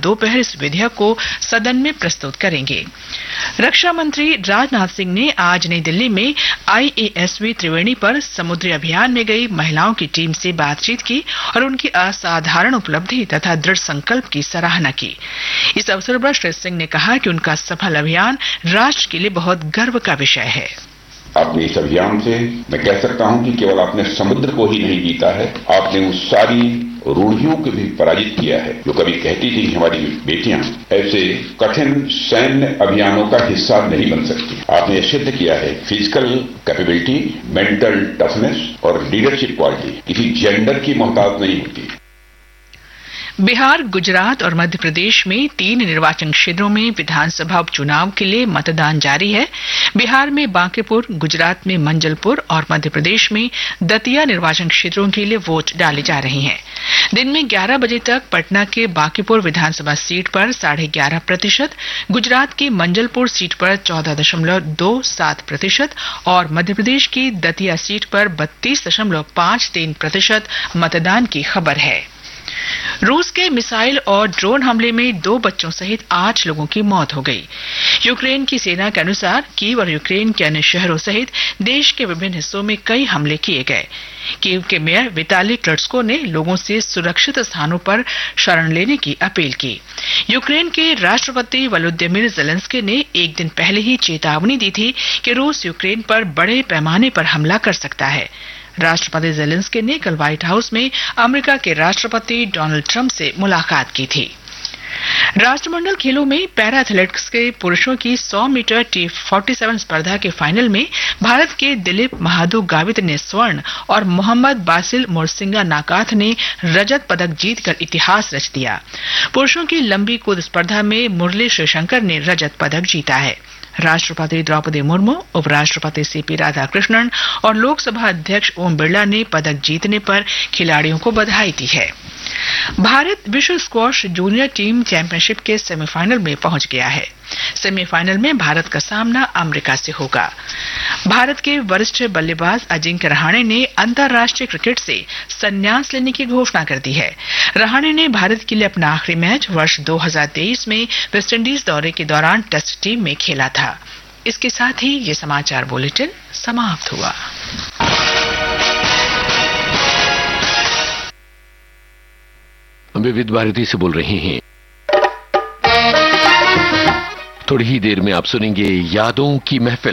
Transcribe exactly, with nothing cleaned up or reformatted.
दोपहर इस विधेयक को सदन में प्रस्तुत करेंगे। रक्षा मंत्री राजनाथ सिंह ने आज नई दिल्ली में आईएएसवी त्रिवेणी पर समुद्री अभियान में गई महिलाओं की टीम से बातचीत की और उनकी असाधारण उपलब्धि तथा दृढ़ संकल्प की सराहना की। इस अवसर पर श्री सिंह ने कहा कि उनका सफल अभियान राष्ट्र के लिए बहुत गर्व का विषय है। आपने इस अभियान से मैं कह सकता हूं कि केवल आपने समुद्र को ही नहीं जीता है, आपने उस सारी रूढ़ियों को भी पराजित किया है जो कभी कहती थी हमारी बेटियां ऐसे कठिन सैन्य अभियानों का हिस्सा नहीं बन सकती। आपने सिद्ध किया है फिजिकल कैपेबिलिटी, मेंटल टफनेस और लीडरशिप क्वालिटी किसी जेंडर की मोहताज नहीं होती। बिहार, गुजरात और मध्य प्रदेश में तीन निर्वाचन क्षेत्रों में विधानसभा उपचुनाव के लिए मतदान जारी है। बिहार में बांकीपुर, गुजरात में मंजलपुर और मध्य प्रदेश में दतिया निर्वाचन क्षेत्रों के लिए वोट डाले जा रहे हैं। दिन में ग्यारह बजे तक पटना के बांकीपुर विधानसभा सीट पर साढ़े ग्यारह प्रतिशत, गुजरात की मंजलपुर सीट पर चौदह दशमलव दो सात प्रतिशत और मध्य प्रदेश की दतिया सीट पर बत्तीस दशमलव पांच तीन प्रतिशत मतदान की खबर है। रूस के मिसाइल और ड्रोन हमले में दो बच्चों सहित आठ लोगों की मौत हो गई। यूक्रेन की सेना के अनुसार कीव और यूक्रेन के अन्य शहरों सहित देश के विभिन्न हिस्सों में कई हमले किए गए। कीव के मेयर विताली क्लट्स्को ने लोगों से सुरक्षित स्थानों पर शरण लेने की अपील की। यूक्रेन के राष्ट्रपति वोलोदिमीर ज़ेलेंस्की ने एक दिन पहले ही चेतावनी दी थी कि रूस यूक्रेन पर बड़े पैमाने पर हमला कर सकता है। राष्ट्रपति ज़ेलेंस्की ने कल व्हाइट हाउस में अमेरिका के राष्ट्रपति डोनाल्ड ट्रंप से मुलाकात की थी। राष्ट्रमंडल खेलों में पैरा एथलेटिक्स के पुरुषों की सौ मीटर टी सैंतालीस स्पर्धा के फाइनल में भारत के दिलीप महादू गावित ने स्वर्ण और मोहम्मद बासिल मोरसिंगा नाकाथ ने रजत पदक जीतकर इतिहास रच दिया। पुरुषों की लंबी कूद स्पर्धा में मुरली श्रीशंकर ने रजत पदक जीता है। राष्ट्रपति द्रौपदी मुर्मू, उपराष्ट्रपति सीपी राधाकृष्णन और लोकसभा अध्यक्ष ओम बिरला ने पदक जीतने पर खिलाड़ियों को बधाई दी है। भारत विश्व स्क्वॉश जूनियर टीम चैंपियनशिप के सेमीफाइनल में पहुंच गया है। सेमीफाइनल में भारत का सामना अमेरिका से होगा। भारत के वरिष्ठ बल्लेबाज अजिंक्य रहाणे ने अंतर्राष्ट्रीय क्रिकेट से संन्यास लेने की घोषणा कर दी है। रहाणे ने भारत के लिए अपना आखिरी मैच वर्ष दो हज़ार तेईस में वेस्टइंडीज दौरे के दौरान टेस्ट टीम में खेला था। इसके साथ ही ये समाचार बुलेटिन समाप्त हुआ। विविध भारती से बोल रहे हैं। थोड़ी ही देर में आप सुनेंगे यादों की महफिल।